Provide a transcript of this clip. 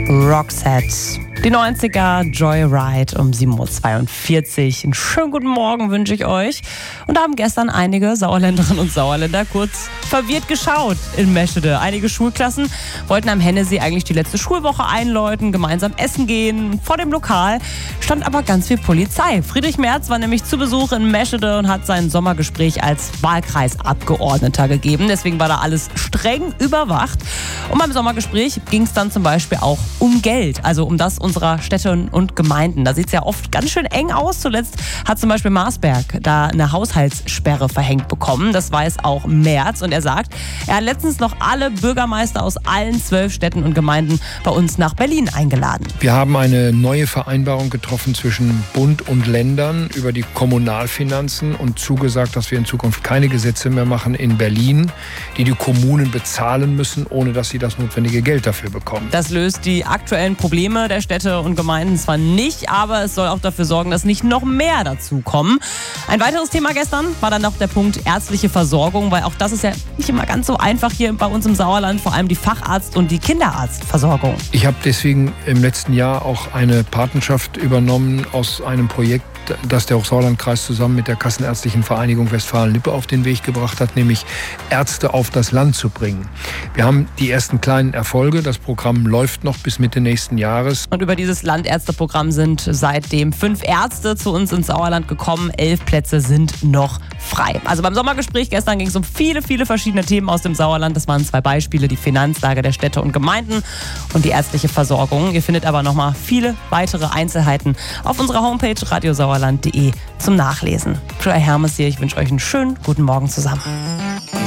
Roxette. Die 90er, Joyride um 7.42 Uhr. Einen schönen guten Morgen wünsche ich euch. Und da haben gestern einige Sauerländerinnen und Sauerländer kurz verwirrt geschaut in Meschede. Einige Schulklassen wollten am Hennesee eigentlich die letzte Schulwoche einläuten, gemeinsam essen gehen. Vor dem Lokal stand aber ganz viel Polizei. Friedrich Merz war nämlich zu Besuch in Meschede und hat sein Sommergespräch als Wahlkreisabgeordneter gegeben. Deswegen war da alles streng überwacht. Und beim Sommergespräch ging es dann zum Beispiel auch um Geld, also um das unserer Städte und Gemeinden. Da sieht es ja oft ganz schön eng aus. Zuletzt hat zum Beispiel Marsberg da eine Haushaltssperre verhängt bekommen. Das weiß auch Merz. Und er sagt, er hat letztens noch alle Bürgermeister aus allen 12 Städten und Gemeinden bei uns nach Berlin eingeladen. Wir haben eine neue Vereinbarung getroffen zwischen Bund und Ländern über die Kommunalfinanzen und zugesagt, dass wir in Zukunft keine Gesetze mehr machen in Berlin, die Kommunen bezahlen müssen, ohne dass sie das notwendige Geld dafür bekommen. Das löst die aktuellen Probleme der Städte und Gemeinden zwar nicht, aber es soll auch dafür sorgen, dass nicht noch mehr dazu kommen. Ein weiteres Thema gestern war dann noch der Punkt ärztliche Versorgung, weil auch das ist ja nicht immer ganz so einfach hier bei uns im Sauerland, vor allem die Facharzt- und die Kinderarztversorgung. Ich habe deswegen im letzten Jahr auch eine Patenschaft übernommen aus einem Projekt, das der Hochsauerlandkreis zusammen mit der Kassenärztlichen Vereinigung Westfalen-Lippe auf den Weg gebracht hat, nämlich Ärzte auf das Land zu bringen. Wir haben die ersten kleinen Erfolge. Das Programm läuft noch bis Mitte nächsten Jahres. Und über dieses Landärzteprogramm sind seitdem 5 Ärzte zu uns ins Sauerland gekommen. 11 Plätze sind noch frei. Also beim Sommergespräch gestern ging es um viele verschiedene Themen aus dem Sauerland. Das waren 2 Beispiele, die Finanzlage der Städte und Gemeinden und die ärztliche Versorgung. Ihr findet aber nochmal viele weitere Einzelheiten auf unserer Homepage radiosauerland.de zum Nachlesen. Joy Hermes hier, ich wünsche euch einen schönen guten Morgen zusammen.